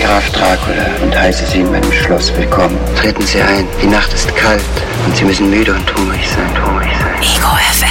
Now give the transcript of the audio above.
Graf Dracula und heiße Sie in meinem Schloss willkommen. Treten Sie ein, die Nacht ist kalt und Sie müssen müde und hungrig sein. Ego FM.